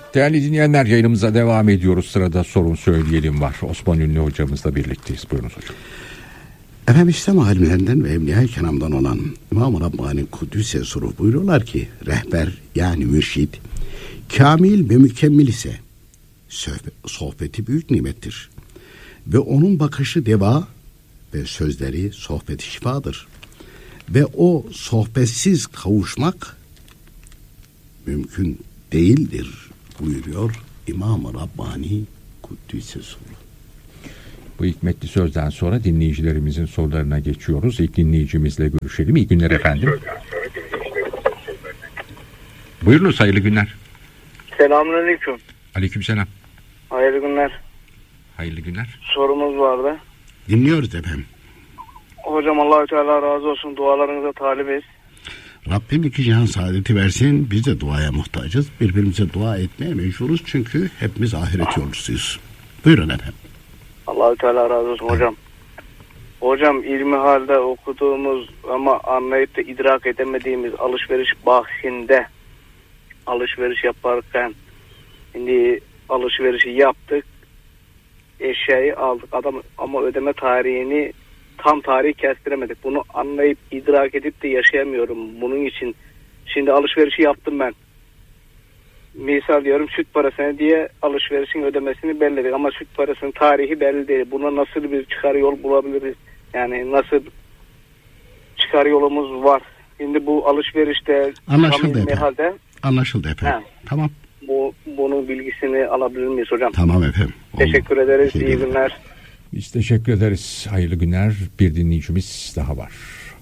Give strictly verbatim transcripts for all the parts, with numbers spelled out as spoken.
Değerli dinleyenler, yayınımıza devam ediyoruz. Sırada sorun söyleyelim var. Osman Ünlü hocamızla birlikteyiz. Buyurunuz hocam. Efendim, İslam alimlerinden ve Evliya-i Kiram'dan olan İmam-ı Rabbani Kuddüs'e soru buyuruyorlar ki rehber yani mürşid kamil ve mükemmel ise sohbeti büyük nimettir ve onun bakışı deva ve sözleri sohbeti şifadır ve o sohbetsiz kavuşmak mümkün değildir buyuruyor İmam-ı Rabbani Kuddüs'e soru. Bu hikmetli sözden sonra dinleyicilerimizin sorularına geçiyoruz. İlk dinleyicimizle görüşelim. İyi günler efendim. Buyurunuz, hayırlı günler. Selamünaleyküm. Aleykümselam. Hayırlı günler. Hayırlı günler. Sorumuz vardı. Dinliyoruz efendim. Hocam Allahü Teala razı olsun, dualarınıza talibiz. Rabbim iki cihan saadeti versin. Biz de duaya muhtacız. Birbirimize dua etmeye mecburuz çünkü hepimiz ahiret yolcusuyuz. Buyurun efendim. Allahü Teala razı olsun hocam. Hocam ilmi halde okuduğumuz ama anlayıp da idrak edemediğimiz alışveriş bahsinde alışveriş yaparken şimdi alışverişi yaptık, eşyayı aldık adam ama ödeme tarihini tam tarih kestiremedik. Bunu anlayıp idrak edip de yaşayamıyorum. Bunun için şimdi alışverişi yaptım ben. Misal diyorum süt parasını diye alışverişin ödemesini belirledik ama süt parasının tarihi belli değil. Buna nasıl bir çıkar yol bulabiliriz? Yani nasıl çıkar yolumuz var? Şimdi bu alışverişte anlaşıldı efendim. Halde, anlaşıldı efendim. He. Tamam. Bu bunun bilgisini alabilir miyiz hocam? Tamam efendim. Teşekkür Oldu. ederiz. Teşekkür İyi ederim. günler. Biz teşekkür ederiz. Hayırlı günler. Bir dinleyicimiz daha var.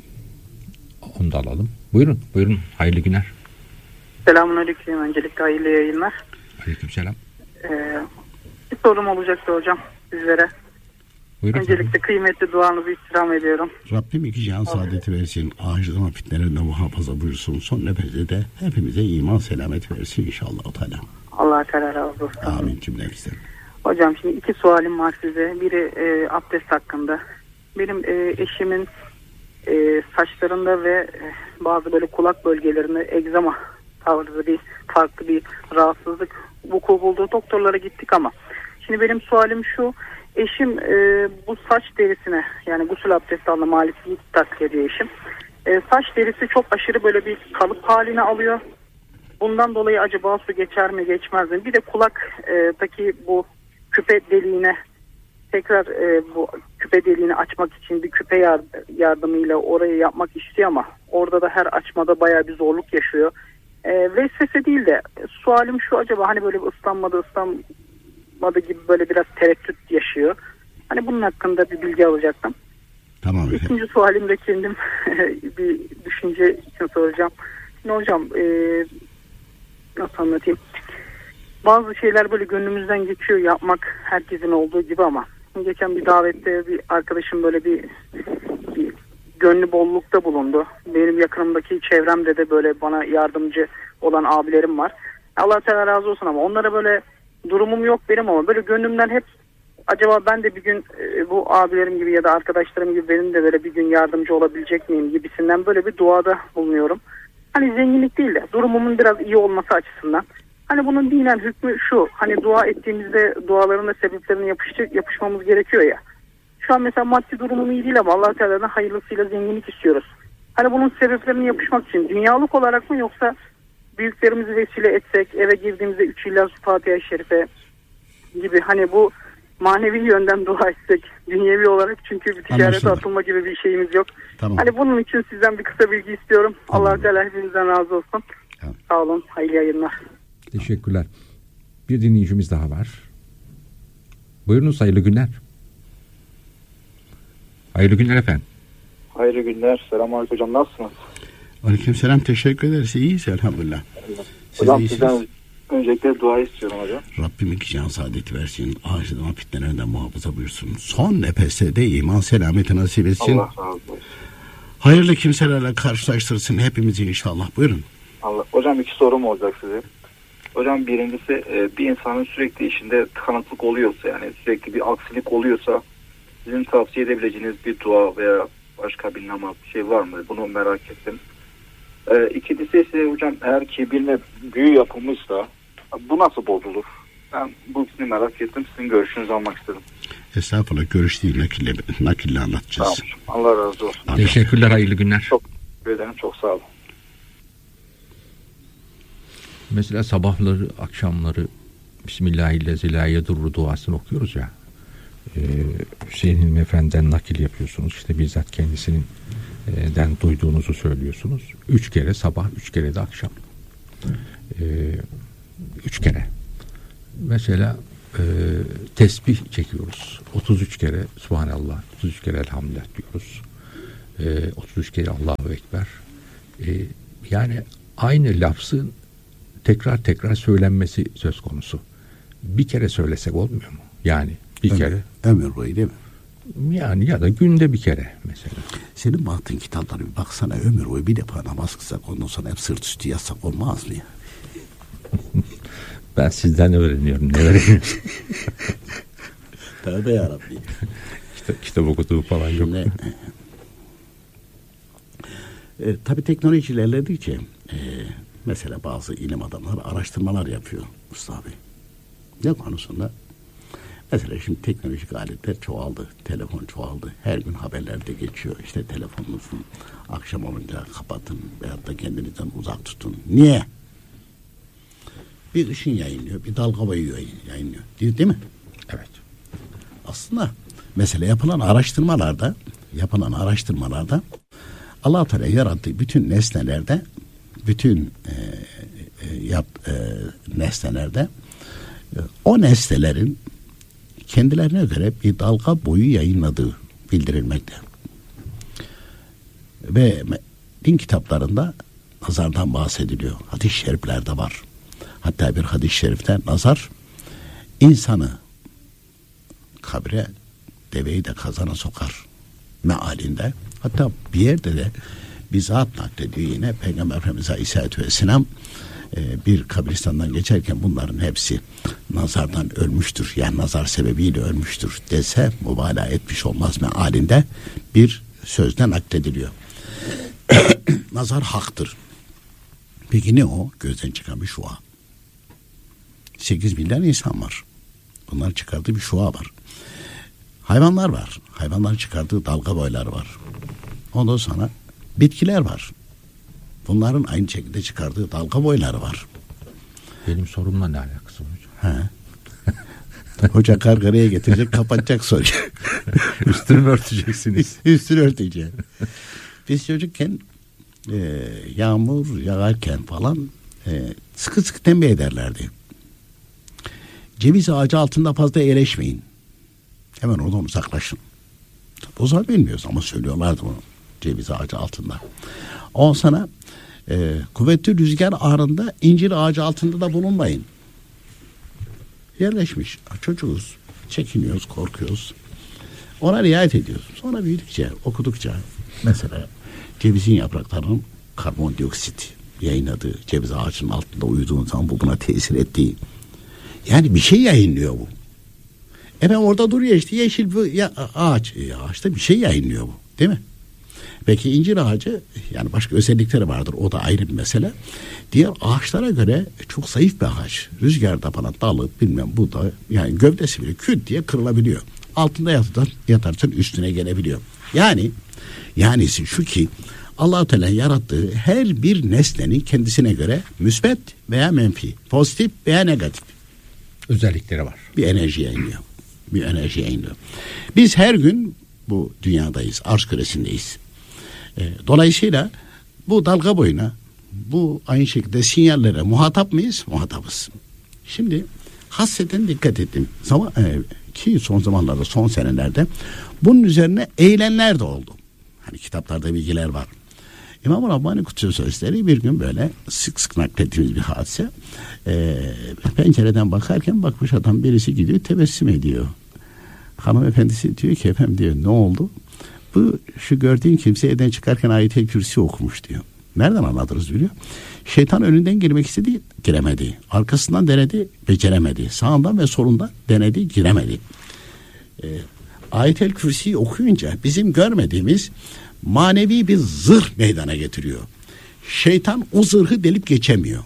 Onu da alalım. Buyurun, buyurun. Hayırlı günler. Selamünaleyküm. Öncelikle hayırlı yayınlar. Aleykümselam. Ee, bir sorum olacaktı hocam sizlere. Buyurun. Öncelikle tabii. Kıymetli duanızı istirham ediyorum. Rabbim iki cihan saadeti versin. Ahiret fitnelerinden muhafaza buyursun. Son nefeste de hepimize iman selamet versin inşallah Teala. Allah Teala razı olsun. Amin cümlemizden. Hocam şimdi iki sualim var size. Biri e, abdest hakkında. Benim e, eşimin e, saçlarında ve e, bazı böyle kulak bölgelerinde egzama tarzı bir farklı bir rahatsızlık vuku buldu. Doktorlara gittik ama şimdi benim sualim şu. Eşim e, bu saç derisine yani gusül abdesti alma maalesef takip ediyor eşim. E, saç derisi çok aşırı böyle bir kalıp haline alıyor. Bundan dolayı acaba su geçer mi geçmez mi? Bir de kulaktaki bu küpe deliğine tekrar e, bu küpe deliğini açmak için bir küpe yardımıyla orayı yapmak istiyor ama orada da her açmada bayağı bir zorluk yaşıyor. E, vesvese değil de sualim şu, acaba hani böyle ıslanmadı ıslanmadı gibi böyle biraz tereddüt yaşıyor. Hani bunun hakkında bir bilgi alacaktım. Tamam efendim. İkinci sualim de kendim bir düşünce için soracağım. Şimdi hocam e, nasıl anlatayım? Bazı şeyler böyle gönlümüzden geçiyor yapmak herkesin olduğu gibi ama geçen bir davette bir arkadaşım böyle bir, bir gönlü bollukta bulundu. Benim yakınımdaki çevremde de böyle bana yardımcı olan abilerim var. Allah Teala razı olsun ama onlara böyle durumum yok benim ama böyle gönlümden hep acaba ben de bir gün e, bu abilerim gibi ya da arkadaşlarım gibi benim de böyle bir gün yardımcı olabilecek miyim gibisinden böyle bir duada bulunuyorum. Hani zenginlik değil de durumumun biraz iyi olması açısından. Hani bunun dinen hükmü şu, hani dua ettiğimizde duaların da sebeplerine yapıştı, yapışmamız gerekiyor ya. Şu an mesela maddi durumum iyi değil ama Allah Teala'dan hayırlısıyla zenginlik istiyoruz. Hani bunun sebeplerine yapışmak için dünyalık olarak mı yoksa büyüklerimizi vesile etsek, eve girdiğimizde üç İhlas Fatiha-i Şerife gibi hani bu manevi yönden dua etsek dünyevi olarak, çünkü bir ticarete atılma gibi bir şeyimiz yok. Tamam. Hani bunun için sizden bir kısa bilgi istiyorum. Tamam. Allah Teala hepinizden razı olsun. Tamam. Sağ olun. Hayırlı yayınlar. Teşekkürler. Bir dinleyicimiz daha var. Buyurunuz, hayırlı günler. Hayırlı günler efendim. Hayırlı günler. Selamünaleyküm hocam, nasılsınız? Aleykümselam, teşekkür ederiz. İyiyiz elhamdülillah. Siz hocam iyisiniz. sizden öncelikle dua istiyorum hocam. Rabbim iki cihan saadeti versin. Ahiret fitnelerinden muhafaza buyursun. Son nefeste de iman selameti nasip etsin. Allah razı olsun. Hayırlı kimselerle karşılaştırsın hepimizi inşallah. Buyurun. Allah. Hocam iki sorum olacak size. Hocam birincisi, bir insanın sürekli işinde tıkanıklık oluyorsa, yani sürekli bir aksilik oluyorsa sizin tavsiye edebileceğiniz bir dua veya başka bir namaz bir şey var mı? Bunu merak ettim. E, ikincisi ise hocam, eğer ki birine büyü yapılmışsa Bu nasıl bozulur? Ben bu ikisini merak ettim. Sizin görüşünüzü almak istedim. Estağfurullah, görüş değil, nakille, nakille anlatacağız. Tamam. Allah razı olsun. Teşekkürler, hayırlı günler. Çok teşekkür ederim, çok sağ olun. Mesela sabahları, akşamları Bismillahirrahmanirrahim duasını okuyoruz ya. Ee, Hüseyin Hilmi Efendi'den nakil yapıyorsunuz. İşte bizzat kendisinin e, den duyduğunuzu söylüyorsunuz. Üç kere sabah, üç kere de akşam. Ee, üç kere. Mesela e, tesbih çekiyoruz. otuz üç kere Subhanallah, otuz üç kere Elhamdülillah diyoruz. E, otuz üç kere Allahu Ekber. E, yani aynı lafzın tekrar tekrar söylenmesi söz konusu. Bir kere söylesek olmuyor mu? Yani bir ömür, kere. Ömür boyu değil mi? Yani ya da günde bir kere mesela. Senin baktığın kitaplara bir baksana, ömür boyu bir defa namaz kılsak, ondan sonra hep sırt üstü yatsak olmaz mı ya? Ben sizden öğreniyorum. Ne öğreniyorum? Tövbe yarabbim. Kitap, kitap okuduğu falan yok. Şimdi, e, tabii teknoloji ilerledikçe e, mesela bazı ilim adamları araştırmalar yapıyor Mustafa Bey. Ne konusunda? Mesela şimdi teknolojik aletler çoğaldı. Telefon çoğaldı. Her gün haberlerde geçiyor. İşte telefonunuzu akşam olunca kapatın veyahut da kendinizden uzak tutun. Niye? Bir ışın yayınlıyor, bir dalga boyu yayınlıyor. Değil, değil mi? Evet. Aslında mesela yapılan araştırmalarda yapılan araştırmalarda Allah Teala yarattığı bütün nesnelerde bütün e, e, yap, e, nesnelerde e, o nesnelerin kendilerine göre bir dalga boyu yayınladığı bildirilmekte. Ve din kitaplarında nazardan bahsediliyor. Hadis-i şeriflerde var. Hatta bir hadis-i şerifte nazar insanı kabre, deveyi de kazana sokar mealinde. Hatta bir yerde de bizzat naklediyor yine Peygamber Efendimiz Aleyhisselatü Vesselam e, bir kabristandan geçerken bunların hepsi nazardan ölmüştür. Yani nazar sebebiyle ölmüştür dese mübalağa etmiş olmaz mealinde bir sözden naklediliyor. Nazar haktır. Peki ne o? Gözden çıkan bir şua. sekiz milyar insan var. Bunların çıkardığı bir şua var. Hayvanlar var. Hayvanların çıkardığı dalga boyları var. Ondan sonra bitkiler var. Bunların aynı şekilde çıkardığı dalga boyları var. Benim sorumla ne alakası var hocam? He. Hoca kargaraya getirecek, kapatacak soruyu. Üstünü örteceksiniz. Üstünü örteceğim. Biz çocukken e, yağmur yağarken falan e, sıkı sıkı tembih ederlerdi. Ceviz ağacı altında fazla eğleşmeyin. Hemen oradan uzaklaşın. O zaman bilmiyoruz ama söylüyorlardı bunu. Ceviz ağacı altında. O sana e, kuvvetli rüzgar anında incir ağacı altında da bulunmayın. Yerleşmiş. Çocuğuz. Çekiniyoruz, korkuyoruz. Ona riayet ediyoruz. Sonra büyüdükçe, okudukça mesela cevizin yapraklarının karbondioksit yayınladığı, ceviz ağacının altında uyuduğun zaman bu buna tesir ettiği. Yani bir şey yayınlıyor bu. Efendim orada duruyor işte yeşil bir ya, ağaç. E, ağaçta bir şey yayınlıyor bu. Değil mi? Peki incir ağacı yani başka özellikleri vardır. O da ayrı bir mesele. Diğer ağaçlara göre çok zayıf bir ağaç. Rüzgarda falan dalı bilmem bu da yani gövdesi bile küt diye kırılabiliyor. Altında yatarsan, yatarsın üstüne gelebiliyor. Yani yani şu ki Allah-u Teala yarattığı her bir nesnenin kendisine göre müsbet veya menfi, pozitif veya negatif özellikleri var. Bir enerji yayınlıyor. Bir enerji yayınlıyor. Biz her gün bu dünyadayız, arz küresindeyiz. E, dolayısıyla bu dalga boyuna, bu aynı şekilde sinyallere muhatap mıyız? Muhatapız. Şimdi hasreten dikkat ettim. Zaman, e, ki son zamanlarda, son senelerde bunun üzerine eğilenler de oldu. Hani kitaplarda bilgiler var. İmam-ı Rabbani Kutsu Sözleri bir gün böyle sık sık naklettiğimiz bir hadise. E, pencereden bakarken bakmış adam birisi gidiyor tebessüm ediyor. Hanımefendisi diyor ki efendim diyor ne oldu? Bu şu gördüğün kimse evden çıkarken Ayet-i Kürsi okumuş diyor. Nereden anladınız biliyor? Şeytan önünden girmek istedi, giremedi. Arkasından denedi, beceremedi. Sağından ve solundan denedi, giremedi. E, Ayet-i Kürsi'yi okuyunca bizim görmediğimiz manevi bir zırh meydana getiriyor. Şeytan o zırhı delip geçemiyor.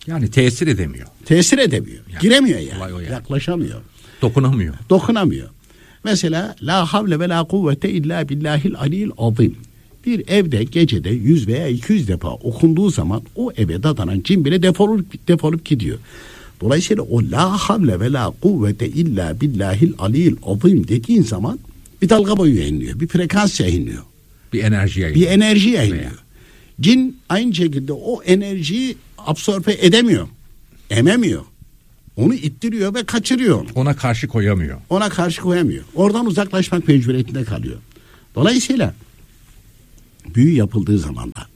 Yani tesir edemiyor. Tesir edemiyor. Yani, giremiyor yani. yani. Yaklaşamıyor. Dokunamıyor. Dokunamıyor. Mesela la havle ve la kuvvete illa billahil aliyil azim. Bir evde gecede yüz veya iki yüz defa okunduğu zaman o eve dadanan cin bile defolup, defolup gidiyor. Dolayısıyla o la havle ve la kuvvete illa billahil aliyil azim dediğin zaman bir dalga boyu yayınlıyor. Bir frekans yayınlıyor. Bir enerji yayınlıyor. Bir enerji yayınlıyor. Cin aynı şekilde o enerjiyi absorbe edemiyor. Ememiyor. Onu ittiriyor ve kaçırıyor onu. Ona karşı koyamıyor. Ona karşı koyamıyor. Oradan uzaklaşmak mecburiyetinde kalıyor. Dolayısıyla büyü yapıldığı zaman da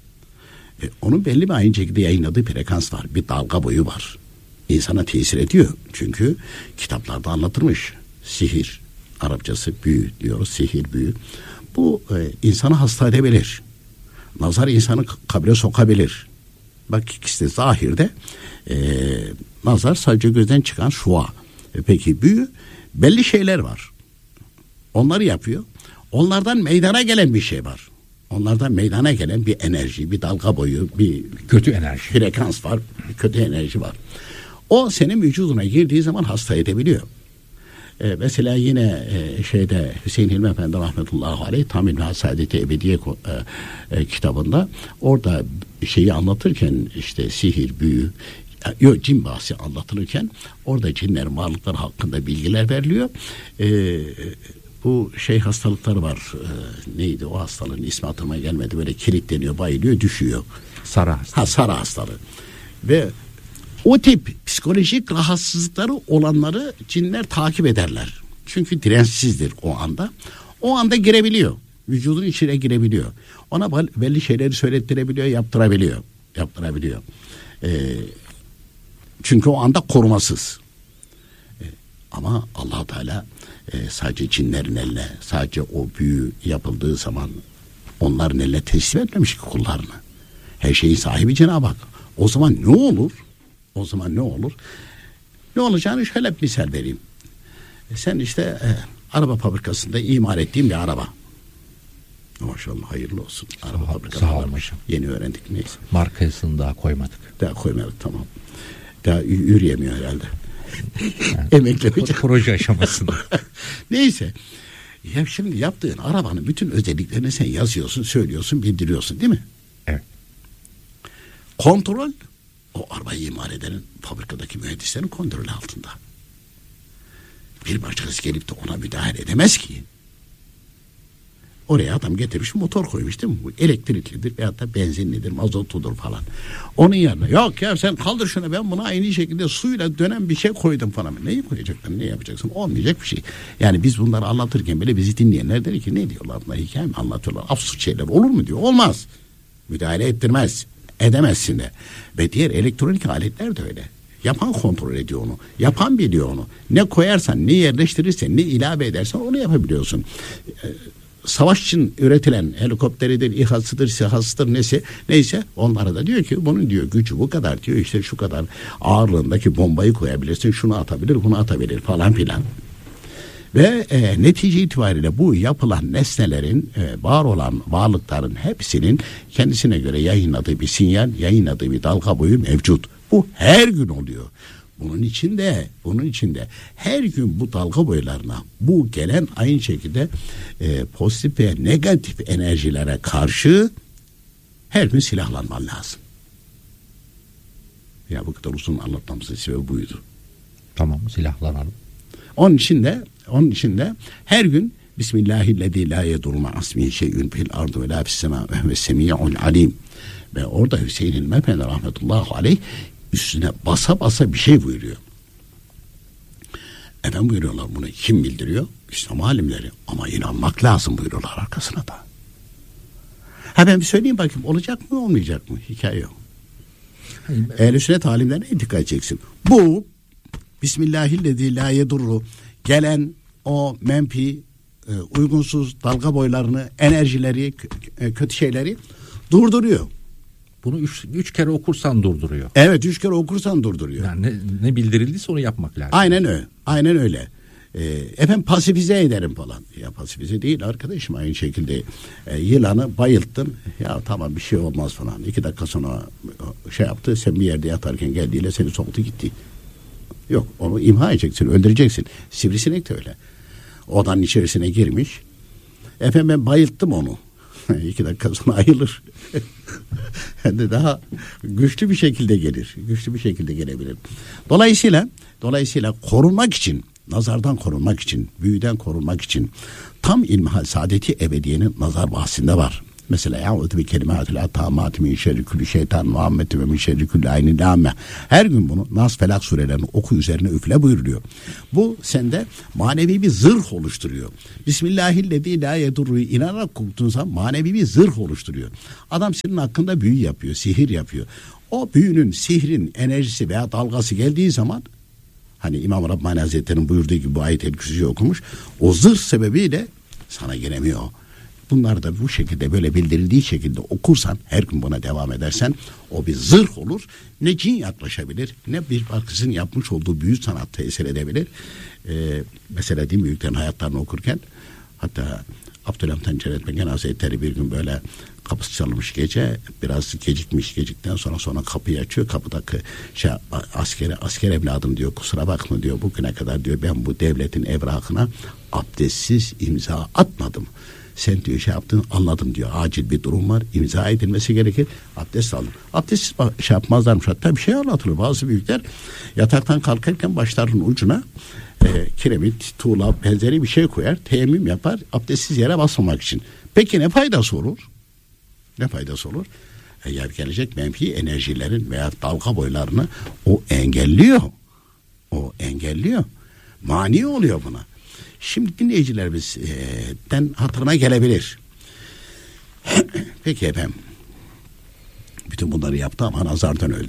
e, onun belli bir aynı şekilde yayınladığı frekans var. Bir dalga boyu var. İnsana tesir ediyor. Çünkü kitaplarda anlatılmış. Sihir, Arapçası büyü diyoruz. Sihir, büyü. Bu e, insanı hasta edebilir. Nazar insanı kabre sokabilir. Bak ikisi de zahirde e, nazar sadece gözden çıkan şua. E, peki büyü belli şeyler var. Onları yapıyor. Onlardan meydana gelen bir şey var. Onlardan meydana gelen bir enerji, bir dalga boyu, bir kötü enerji, frekans var, bir kötü enerji var. O senin vücuduna girdiği zaman hasta edebiliyor. Ee, mesela yine e, şeyde Hüseyin Hilmi Efendi rahmetullahi aleyh Tamim-i Saadet-i Ebediye e, e, kitabında orada şeyi anlatırken işte sihir, büyü, yok cin bahsi anlatılırken orada cinlerin varlıkları hakkında bilgiler veriliyor. Ee, bu şey hastalıkları var. Ee, neydi o hastalığın ismi aklıma gelmedi. Böyle kilitleniyor, bayılıyor, düşüyor. Sarı hastalığı. Ha, sarı hastalığı. Ve o tip psikolojik rahatsızlıkları olanları cinler takip ederler. Çünkü dirençsizdir o anda. O anda girebiliyor. Vücudun içine girebiliyor. Ona belli şeyleri söylettirebiliyor, yaptırabiliyor. Yaptırabiliyor. Ee, çünkü o anda korumasız. Ee, ama Allah Teala e, sadece cinlerin eline, sadece o büyü yapıldığı zaman onların eline teslim etmemiş ki kullarını. Her şeyin sahibi Cenab-ı Hak. O zaman ne olur? O zaman ne olur? Ne olacağını şöyle bir misal vereyim. E sen işte e, araba fabrikasında imal ettiğin bir araba. Maşallah hayırlı olsun. Araba fabrikası varmış. Yeni öğrendik neyse. Markasını daha koymadık. Daha koymadık tamam. Daha yürüyemiyor herhalde. Yani, emeklemeyecek. Proje aşamasında. Neyse. Ya şimdi yaptığın arabanın bütün özelliklerini sen yazıyorsun, söylüyorsun, bildiriyorsun değil mi? Evet. Kontrol o arabayı imal edenin fabrikadaki mühendislerin kontrolü altında. Bir başkası gelip de ona müdahale edemez ki. Oraya adam getirmiş motor koymuş değil mi? Bu elektriklidir veyahut da benzinlidir, mazotludur falan. Onun yanına yok ya sen kaldır şunu ben buna aynı şekilde suyla dönen bir şey koydum falan. Neyi koyacaksın? Ne yapacaksın? Olmayacak bir şey. Yani biz bunları anlatırken bile bizi dinleyenler der ki ne diyorlar bunlar hikaye mi anlatıyorlar? Absürt şeyler olur mu diyor. Olmaz. Müdahale ettirmez. Edemezsin de. Ve diğer elektronik aletler de öyle. Yapan kontrol ediyor onu. Yapan biliyor onu. Ne koyarsan, ne yerleştirirsen, ne ilave edersen onu yapabiliyorsun. Ee, savaş için üretilen helikopteridir, İHA'sıdır, SİHA'sıdır neyse, neyse onlara da diyor ki bunun diyor gücü bu kadar diyor işte şu kadar ağırlığındaki bombayı koyabilirsin, şunu atabilir, bunu atabilir falan filan. Ve e, netice itibariyle bu yapılan nesnelerin, e, var olan varlıkların hepsinin kendisine göre yayınladığı bir sinyal, yayınladığı bir dalga boyu mevcut. Bu her gün oluyor. Bunun içinde, bunun içinde her gün bu dalga boylarına, bu gelen aynı şekilde e, pozitif ve negatif enerjilere karşı her gün silahlanman lazım. Ya bu kadar uzun anlatmamızın sebebi buydu. Tamam, silahlanalım. Onun için de, onun için de her gün Bismillahirrahmanirrahim la yedurru ma'asmihi şey'ün fil ardı ve la fis sema ve huves semi'ul alim. Ve orada Hüseyin Hilmi Efendi rahmetullahi aleyh üstüne basa basa bir şey buyuruyor. Efendim buyuruyorlar bunu kim bildiriyor? İslam alimleri. Ama inanmak lazım buyuruyorlar arkasına da. Ha ben bir söyleyeyim bakayım olacak mı olmayacak mı? Hikaye yok. Ehl-i sünnet alimlerine dikkat edeceksin. Bu Bismillahirrahmanirrahim la yedurru gelen o menfi, e, uygunsuz dalga boylarını, enerjileri, k- kötü şeyleri durduruyor. Bunu üç, üç kere okursan durduruyor. Evet üç kere okursan durduruyor. Yani ne, ne bildirildiyse onu yapmak lazım. Aynen öyle. Aynen öyle. E, efendim pasifize ederim falan. Ya pasifize değil arkadaşım, aynı şekilde e, yılanı bayılttın. Ya tamam bir şey olmaz falan. İki dakika sonra şey yaptı. Sen bir yerde yatarken geldiğiyle seni soktu gitti. Yok, onu imha edeceksin, öldüreceksin. Sivrisinek de öyle. Odanın içerisine girmiş. Efendim ben bayılttım onu. İki dakika sonra ayılır. Hem de daha güçlü bir şekilde gelir. Güçlü bir şekilde gelebilir. Dolayısıyla dolayısıyla korunmak için, nazardan korunmak için, büyüden korunmak için tam ilmihal saadeti ebediyenin nazar bahsinde var. Mesela ya'udhu bi kelimatil atamati min şerri kulli şeytan Muhammed ve min şerri kulli ayni lame. Her gün bunu Nas Felak surelerini oku, üzerine üfle buyuruluyor. Bu sende manevi bir zırh oluşturuyor. Bismillahillezî la yedurru, inanarak koktuğun zaman manevi bir zırh oluşturuyor. Adam senin hakkında büyü yapıyor, sihir yapıyor. O büyünün, sihrin enerjisi veya dalgası geldiği zaman, hani İmam Rabbani Hazretleri'nin buyurduğu gibi bu ayet-el kürsüyü okumuş, o zırh sebebiyle sana gelemiyor. Bunlar da bu şekilde, böyle bildirildiği şekilde okursan, her gün buna devam edersen o bir zırh olur. Ne cin yaklaşabilir, ne bir başkasının yapmış olduğu büyü sanat tesir edebilir. Ee, mesela din büyüklerin hayatlarını okurken, hatta Abdülhamit Han Cennet Hazretleri bir gün böyle kapısı çalmış gece, biraz gecikmiş, gecikten sonra sonra kapıyı açıyor. Kapıdaki şey, askere, asker evladım diyor, kusura bakma diyor, bugüne kadar diyor ben bu devletin evrakına abdestsiz imza atmadım. Sen diyor şey yaptın, anladım diyor. Acil bir durum var, imza edilmesi gerekir. Abdest alın. Abdestsiz şey yapmazlarmış. Hatta bir şey anlatılır. Bazı büyükler yataktan kalkarken başlarının ucuna e, kiremit, tuğla benzeri bir şey koyar. Teyemmüm yapar. Abdestsiz yere basmamak için. Peki ne faydası olur? Ne faydası olur? Eğer gelecek menfi enerjilerin veya dalga boylarını o engelliyor. O engelliyor. Mani oluyor buna. Şimdi dinleyicilerimizden hatırına gelebilir. Peki efendim, bütün bunları yaptı ama nazardan öldü.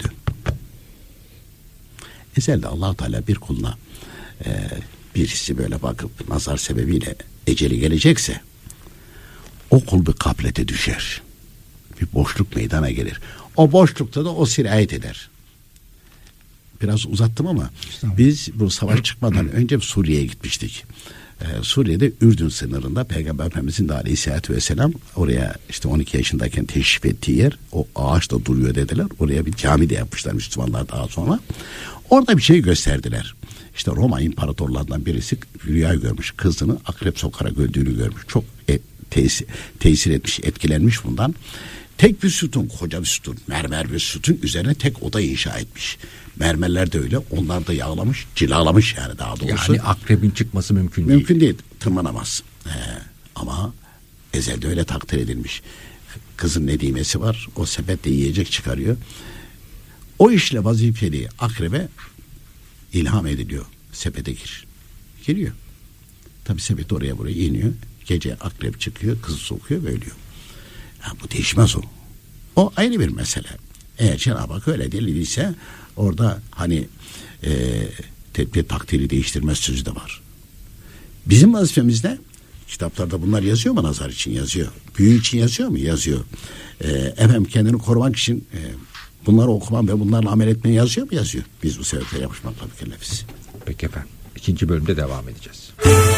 Ezelde Allah Teala bir kuluna e, birisi böyle bakıp nazar sebebiyle eceli gelecekse, o kul bir gaflete düşer. Bir boşluk meydana gelir. O boşlukta da o sirayet eder. Biraz uzattım ama biz bu savaş çıkmadan önce Suriye'ye gitmiştik. Ee, Suriye'de Ürdün sınırında Peygamber Efendimizin de aleyhissalatü vesselam oraya işte on iki yaşındayken teşrif ettiği yer, o ağaçta duruyor dediler. Oraya bir cami de yapmışlar Müslümanlar daha sonra. Orada bir şey gösterdiler. İşte Roma imparatorlarından birisi rüya görmüş. Kızını akrep sokarak öldüğünü görmüş. Çok e, tesir, tesir etmiş, etkilenmiş bundan. Tek bir sütun, koca bir sütun, mermer bir sütun üzerine tek oda inşa etmiş. Mermerler de öyle, onlar da yağlamış, cilalamış yani daha doğrusu. Yani akrebin çıkması mümkün değil. Mümkün değil, tırmanamaz. Ee, ama ezelde öyle takdir edilmiş. Kızın nedimesi var, o sepetle yiyecek çıkarıyor. O işle vazifeli akrebe ilham ediliyor. Sepete gir. Giriyor. Tabii sepet oraya buraya iniyor. Gece akrep çıkıyor, kızı sokuyor ve ölüyor. Ya bu değişmez o. O ayrı bir mesele. Eğer Cenab-ı Hak öyle deliliyse orada hani e, tedbir takdiri değiştirmez sözü de var. Bizim vazifemizde kitaplarda bunlar yazıyor mu, nazar için yazıyor. Büyü için yazıyor mu? Yazıyor. E, efendim kendini korumak için e, bunları okuman ve bunlarla amel etmeye yazıyor mu? Yazıyor. Biz bu sebeple yapışmakla mükellefiz. Peki efendim. İkinci bölümde devam edeceğiz.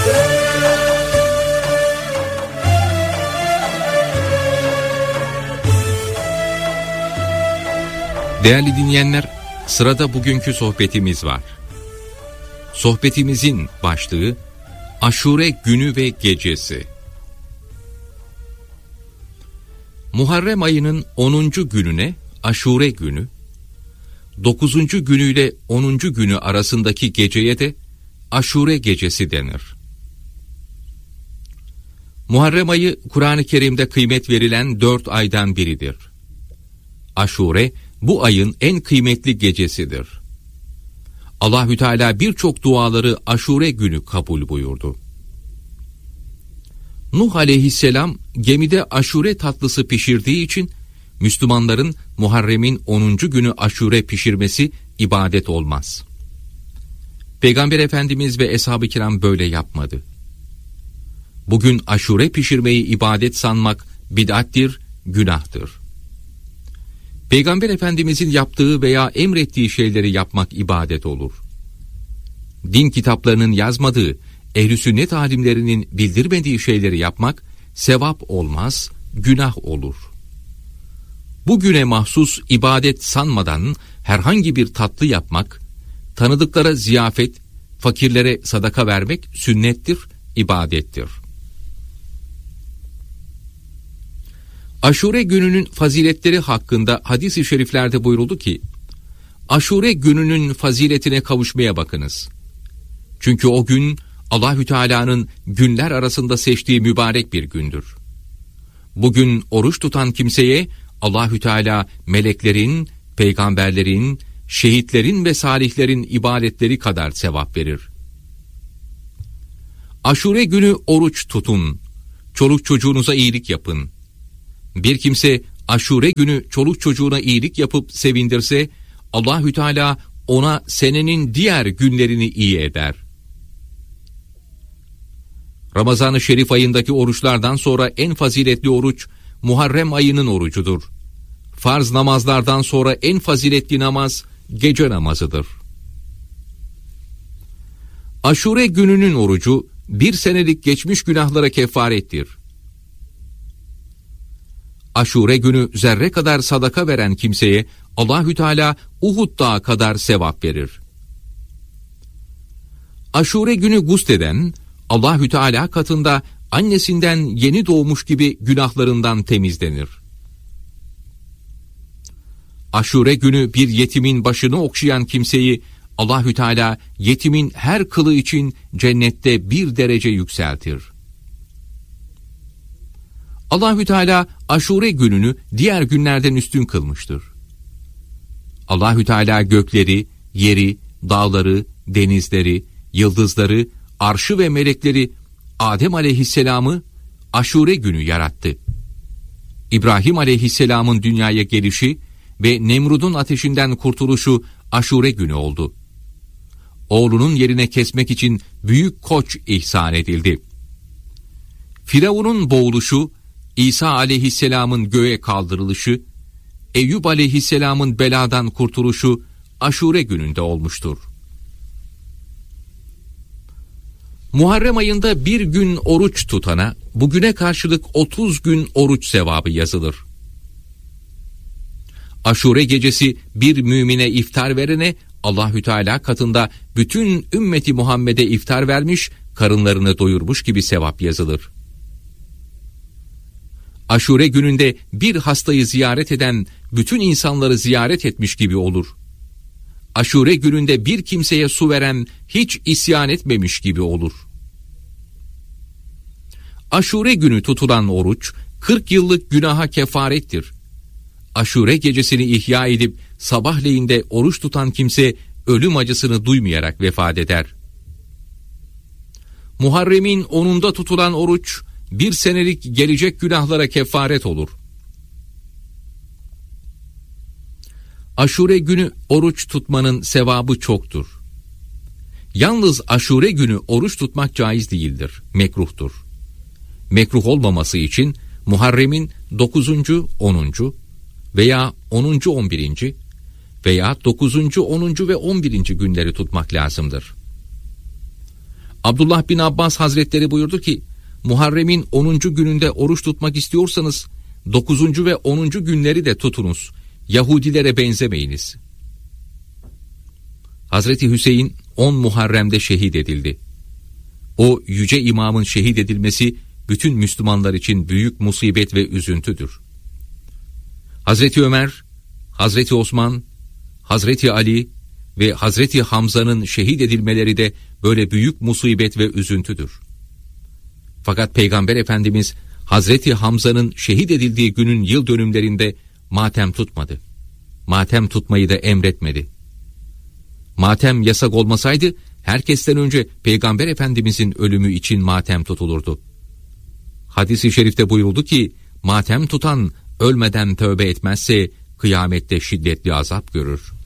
Değerli dinleyenler, sırada bugünkü sohbetimiz var. Sohbetimizin başlığı Aşure günü ve gecesi. Muharrem ayının onuncu gününe Aşure günü, dokuzuncu günüyle onuncu günü arasındaki geceye de Aşure gecesi denir. Muharrem ayı Kur'an-ı Kerim'de kıymet verilen dört aydan biridir. Aşure bu ayın en kıymetli gecesidir. Allahü Teala birçok duaları Aşure günü kabul buyurdu. Nuh aleyhisselam gemide aşure tatlısı pişirdiği için Müslümanların Muharrem'in onuncu günü aşure pişirmesi ibadet olmaz. Peygamber Efendimiz ve Eshab-ı Kiram böyle yapmadı. Bugün aşure pişirmeyi ibadet sanmak bid'attir, günahtır. Peygamber Efendimizin yaptığı veya emrettiği şeyleri yapmak ibadet olur. Din kitaplarının yazmadığı, ehl-i sünnet alimlerinin bildirmediği şeyleri yapmak sevap olmaz, günah olur. Bu güne mahsus ibadet sanmadan herhangi bir tatlı yapmak, tanıdıklara ziyafet, fakirlere sadaka vermek sünnettir, ibadettir. Aşure gününün faziletleri hakkında hadis-i şeriflerde buyuruldu ki, Aşure gününün faziletine kavuşmaya bakınız. Çünkü o gün Allahü Teala'nın günler arasında seçtiği mübarek bir gündür. Bugün oruç tutan kimseye Allahü Teala meleklerin, peygamberlerin, şehitlerin ve salihlerin ibadetleri kadar sevap verir. Aşure günü oruç tutun, çoluk çocuğunuza iyilik yapın. Bir kimse Aşure günü çoluk çocuğuna iyilik yapıp sevindirse, Allahü Teala ona senenin diğer günlerini iyi eder. Ramazan-ı Şerif ayındaki oruçlardan sonra en faziletli oruç Muharrem ayının orucudur. Farz namazlardan sonra en faziletli namaz gece namazıdır. Aşure gününün orucu bir senelik geçmiş günahlara kefarettir. Aşure günü zerre kadar sadaka veren kimseye Allahü Teala Uhud dağı kadar sevap verir. Aşure günü gusleden Allahü Teala katında annesinden yeni doğmuş gibi günahlarından temizlenir. Aşure günü bir yetimin başını okşayan kimseyi Allahü Teala yetimin her kılı için cennette bir derece yükseltir. Allahü Teala Aşure gününü diğer günlerden üstün kılmıştır. Allahü Teala gökleri, yeri, dağları, denizleri, yıldızları, arşı ve melekleri Adem aleyhisselamı Aşure günü yarattı. İbrahim aleyhisselamın dünyaya gelişi ve Nemrud'un ateşinden kurtuluşu Aşure günü oldu. Oğlunun yerine kesmek için büyük koç ihsan edildi. Firavun'un boğuluşu, İsa aleyhisselamın göğe kaldırılışı, Eyüp aleyhisselamın beladan kurtuluşu Aşure gününde olmuştur. Muharrem ayında bir gün oruç tutana bugüne karşılık otuz gün oruç sevabı yazılır. Aşure gecesi bir mümine iftar verene Allahü Teala katında bütün ümmeti Muhammed'e iftar vermiş, karınlarını doyurmuş gibi sevap yazılır. Aşure gününde bir hastayı ziyaret eden bütün insanları ziyaret etmiş gibi olur. Aşure gününde bir kimseye su veren hiç isyan etmemiş gibi olur. Aşure günü tutulan oruç kırk yıllık günaha kefarettir. Aşure gecesini ihya edip sabahleyinde oruç tutan kimse ölüm acısını duymayarak vefat eder. Muharrem'in onunda tutulan oruç bir senelik gelecek günahlara kefaret olur. Aşure günü oruç tutmanın sevabı çoktur. Yalnız aşure günü oruç tutmak caiz değildir, mekruhtur. Mekruh olmaması için Muharrem'in dokuzuncu, onuncu veya onuncu, on birinci veya dokuzuncu, onuncu ve on birinci günleri tutmak lazımdır. Abdullah bin Abbas Hazretleri buyurdu ki, Muharrem'in onuncu gününde oruç tutmak istiyorsanız dokuzuncu ve onuncu günleri de tutunuz. Yahudilere benzemeyiniz. Hazreti Hüseyin on Muharrem'de şehit edildi. O yüce imamın şehit edilmesi bütün Müslümanlar için büyük musibet ve üzüntüdür. Hazreti Ömer, Hazreti Osman, Hazreti Ali ve Hazreti Hamza'nın şehit edilmeleri de böyle büyük musibet ve üzüntüdür. Fakat Peygamber Efendimiz Hazreti Hamza'nın şehit edildiği günün yıl dönümlerinde matem tutmadı. Matem tutmayı da emretmedi. Matem yasak olmasaydı herkesten önce Peygamber Efendimizin ölümü için matem tutulurdu. Hadis-i şerifte buyuruldu ki, matem tutan ölmeden tövbe etmezse kıyamette şiddetli azap görür.